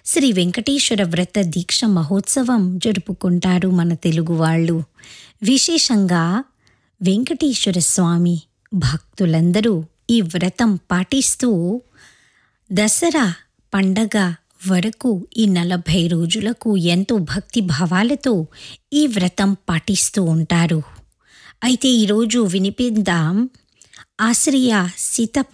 శ్రీ వెంకటేశ్వర వ్రత దీక్ష మహోత్సవం జరుపుకుంటారు మన తెలుగు వాళ్ళు. విశేషంగా వెంకటేశ్వర స్వామి భక్తులందరూ ఈ వ్రతం పాటిస్తూ దసరా పండగ వరకు ఈ 40 రోజులకు ఎంతో భక్తి భావాలతో ఈ వ్రతం పాటిస్తూ ఉంటారు. అయితే ఈరోజు వినిపిద్దాం ఆశ్రయ సీతప్ప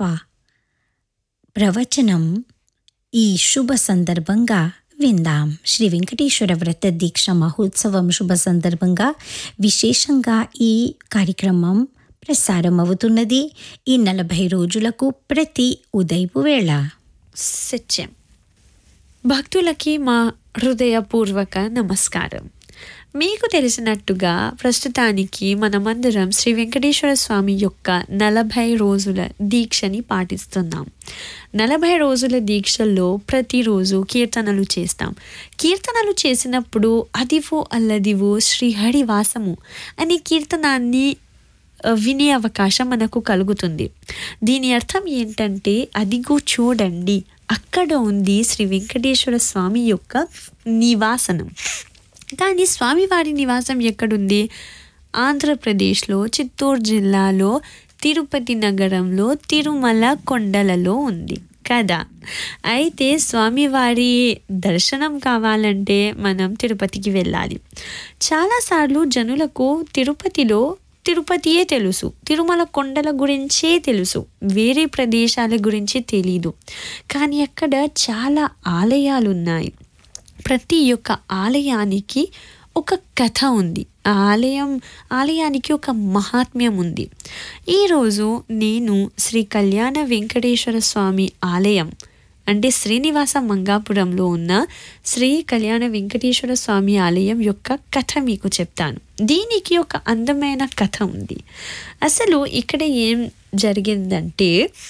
ప్రవచనం. ఈ శుభ సందర్భంగా విందాం. శ్రీ వెంకటేశ్వర వ్రత దీక్ష మహోత్సవం శుభ సందర్భంగా విశేషంగా ఈ కార్యక్రమం ప్రసారం అవుతున్నది ఈ 40 రోజులకు ప్రతి ఉదయపు వేళ. సత్యం. భక్తులకి మా హృదయపూర్వక నమస్కారం. మీకు తెలిసినట్టుగా ప్రస్తుతానికి మనమందరం శ్రీ వెంకటేశ్వర స్వామి యొక్క 40 రోజుల దీక్షని పాటిస్తున్నాం. 40 రోజుల దీక్షల్లో ప్రతిరోజు కీర్తనలు చేస్తాం. కీర్తనలు చేసినప్పుడు అదివో అల్లదివో శ్రీహరి వాసము అనే కీర్తనాన్ని వినే అవకాశం మనకు కలుగుతుంది. దీని అర్థం ఏంటంటే, అదిగో చూడండి, అక్కడ ఉంది శ్రీ వెంకటేశ్వర స్వామి యొక్క నివాసనం. కానీ స్వామివారి నివాసం ఎక్కడుంది? ఆంధ్రప్రదేశ్లో చిత్తూరు జిల్లాలో తిరుపతి నగరంలో తిరుమల కొండలలో ఉంది కదా. అయితే స్వామివారి దర్శనం కావాలంటే మనం తిరుపతికి వెళ్ళాలి. చాలాసార్లు జనులకు తిరుపతియే తెలుసు, తిరుమల కొండల గురించే తెలుసు, వేరే ప్రదేశాల గురించి తెలీదు. కానీ అక్కడ చాలా ఆలయాలు ఉన్నాయి. ప్రతి ఒక్క ఆలయానికి ఒక కథ ఉంది. ఆ ఆలయానికి ఒక మహాత్మ్యం ఉంది. ఈరోజు నేను శ్రీ కళ్యాణ వెంకటేశ్వర స్వామి ఆలయం అంటే శ్రీనివాస మంగాపురంలో ఉన్న శ్రీ కళ్యాణ వెంకటేశ్వర స్వామి ఆలయం యొక్క కథ మీకు చెప్తాను. దీనికి ఒక అందమైన కథ ఉంది. అసలు ఇక్కడ ఏం జరిగిందంటే,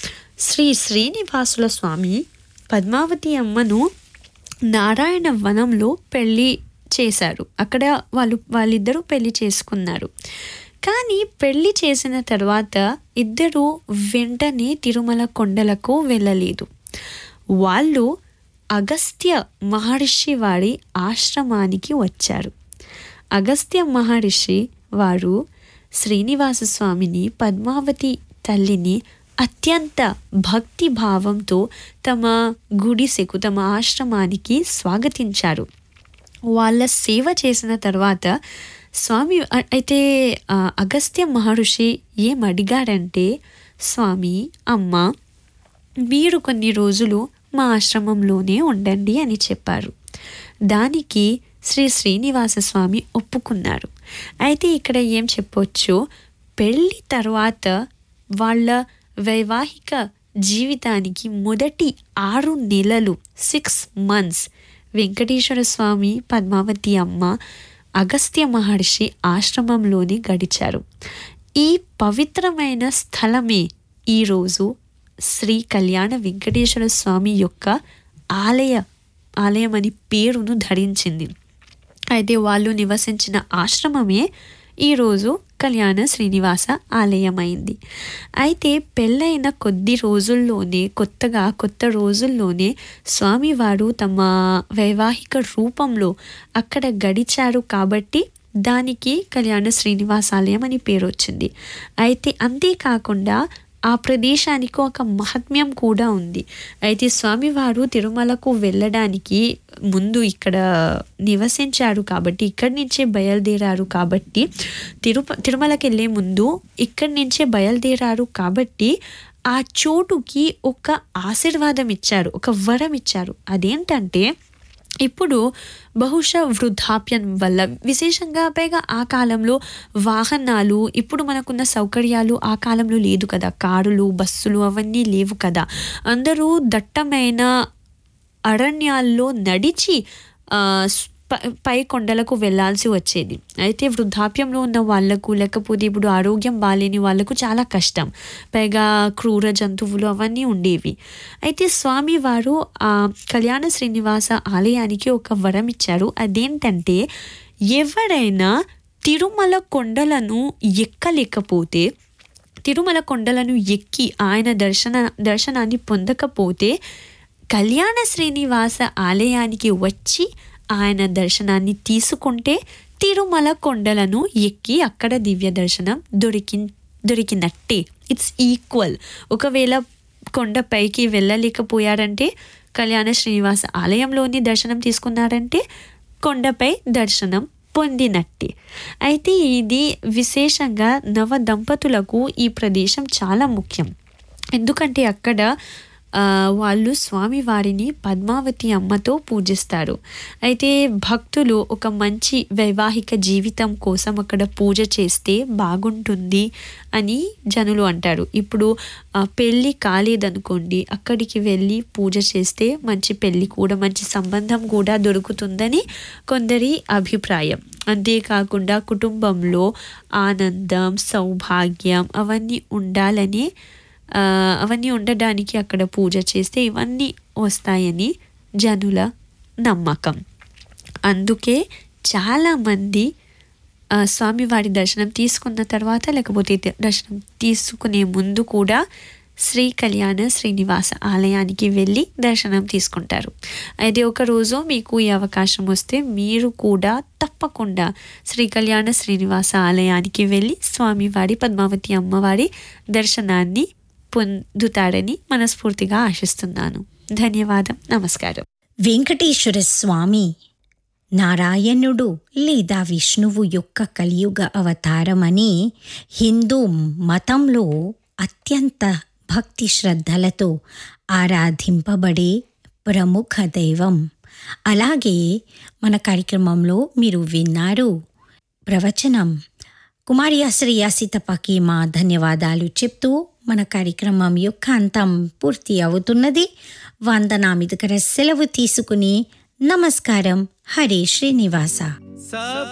శ్రీనివాసుల స్వామి పద్మావతి అమ్మను నారాయణ వనంలో పెళ్ళి చేశారు. అక్కడ వాళ్ళిద్దరూ పెళ్లి చేసుకున్నారు. కానీ పెళ్లి చేసిన తర్వాత ఇద్దరు వెంటనే తిరుమల కొండలకు వెళ్ళలేదు. వాళ్ళు అగస్త్య మహర్షి వారి ఆశ్రమానికి వచ్చారు. అగస్త్య మహర్షి వారు శ్రీనివాస స్వామిని, పద్మావతి తల్లిని అత్యంత భక్తి భావంతో తమ గుడిసెకు, తమ ఆశ్రమానికి స్వాగతించారు. వాళ్ళ సేవ చేసిన తర్వాత స్వామి అయితే అగస్త్య మహర్షి ఏం అడిగారంటే, స్వామి, అమ్మ, మీరు కొన్ని రోజులు మా ఆశ్రమంలోనే ఉండండి అని చెప్పారు. దానికి శ్రీనివాస స్వామి ఒప్పుకున్నారు. అయితే ఇక్కడ ఏం చెప్పొచ్చు, పెళ్ళి తర్వాత వాళ్ళ వైవాహిక జీవితానికి మొదటి 6 నెలలు 6 months వెంకటేశ్వర స్వామి, పద్మావతి అమ్మ, అగస్త్య మహర్షి ఆశ్రమంలోనే గడిచారు. ఈ పవిత్రమైన స్థలమే ఈరోజు శ్రీ కళ్యాణ వెంకటేశ్వర స్వామి యొక్క ఆలయం అని పేరును ధరించింది. అయితే వాళ్ళు నివసించిన ఆశ్రమమే ఈరోజు కళ్యాణ శ్రీనివాస ఆలయం అయింది. అయితే పెళ్ళైన కొత్త రోజుల్లోనే స్వామివారు తమ వైవాహిక రూపంలో అక్కడ గడిచారు కాబట్టి దానికి కళ్యాణ శ్రీనివాస ఆలయం అని పేరు వచ్చింది. అయితే అంతేకాకుండా ఆ ప్రదేశానికి ఒక మహాత్మ్యం కూడా ఉంది. అయితే స్వామివారు తిరుమలకు వెళ్ళడానికి ముందు ఇక్కడ నివసించారు కాబట్టి, ఇక్కడి నుంచే బయలుదేరారు కాబట్టి, తిరుమలకి వెళ్ళే ముందు ఇక్కడి నుంచే బయలుదేరారు కాబట్టి ఆ చోటుకి ఒక ఆశీర్వాదం ఇచ్చారు, ఒక వరం ఇచ్చారు. అదేంటంటే, ఇప్పుడు బహుశా వృద్ధాప్యం వల్ల, విశేషంగా పైగా ఆ కాలంలో వాహనాలు, ఇప్పుడు మనకున్న సౌకర్యాలు ఆ కాలంలో లేదు కదా, కారులు, బస్సులు అవన్నీ లేవు కదా. అందరూ దట్టమైన అరణ్యాల్లో నడిచి పై కొండలకు వెళ్ళాల్సి వచ్చేది. అయితే వృద్ధాప్యంలో ఉన్న వాళ్లకు, లేకపోతే ఇప్పుడు ఆరోగ్యం బాలేని వాళ్లకు చాలా కష్టం. పైగా క్రూర జంతువులు అవన్నీ ఉండేవి. అయితే స్వామివారు ఆ కళ్యాణ శ్రీనివాస ఆలయానికి ఒక వరం ఇచ్చారు. అదేంటంటే, ఎవరైనా తిరుమల కొండలను ఎక్కలేకపోతే, తిరుమల కొండలను ఎక్కి ఆయన దర్శనాన్ని పొందకపోతే కళ్యాణ శ్రీనివాస ఆలయానికి వచ్చి ఆయన దర్శనాన్ని తీసుకుంటే తిరుమల కొండలను ఎక్కి అక్కడ దివ్య దర్శనం దొరికినట్టే. It's equal. ఒకవేళ కొండపైకి వెళ్ళలేకపోయారంటే కళ్యాణ శ్రీనివాస ఆలయంలోని దర్శనం తీసుకున్నారంటే కొండపై దర్శనం పొందినట్టే. అయితే ఇది విశేషంగా నవ దంపతులకు ఈ ప్రదేశం చాలా ముఖ్యం. ఎందుకంటే అక్కడ వాళ్ళు స్వామివారిని పద్మావతి అమ్మతో పూజిస్తారు. అయితే భక్తులు ఒక మంచి వైవాహిక జీవితం కోసం అక్కడ పూజ చేస్తే బాగుంటుంది అని జనులు అంటారు. ఇప్పుడు పెళ్ళి కాలేదనుకోండి, అక్కడికి వెళ్ళి పూజ చేస్తే మంచి పెళ్ళి కూడా, మంచి సంబంధం కూడా దొరుకుతుందని కొందరి అభిప్రాయం. అంతేకాకుండా కుటుంబంలో ఆనందం, సౌభాగ్యం అవన్నీ ఉండడానికి అక్కడ పూజ చేస్తే ఇవన్నీ వస్తాయని జనుల నమ్మకం. అందుకే చాలామంది స్వామివారి దర్శనం తీసుకున్న తర్వాత లేకపోతే దర్శనం తీసుకునే ముందు కూడా శ్రీ కళ్యాణ శ్రీనివాస ఆలయానికి వెళ్ళి దర్శనం తీసుకుంటారు. అయితే ఒకరోజు మీకు ఈ అవకాశం వస్తే మీరు కూడా తప్పకుండా శ్రీ కళ్యాణ శ్రీనివాస ఆలయానికి వెళ్ళి స్వామివారి పద్మావతి అమ్మవారి దర్శనాన్ని పొందుతారని మనస్ఫూర్తిగా ఆశిస్తున్నాను. ధన్యవాదం. నమస్కారం. వెంకటేశ్వర స్వామి నారాయణుడు లేదా విష్ణువు యొక్క కలియుగ అవతారమని హిందూ మతంలో అత్యంత భక్తి శ్రద్ధలతో ఆరాధింపబడే ప్రముఖ దైవం. అలాగే మన కార్యక్రమంలో మీరు విన్నారు ప్రవచనం. కుమారి ఆశ్రయ సీతప్పకి మా ధన్యవాదాలు చెప్తూ మన కార్యక్రమం యొక్క అంతం పూర్తి అవుతున్నది. వందనామిదికర సెలవు తీసుకుని నమస్కారం. హరే శ్రీనివాస.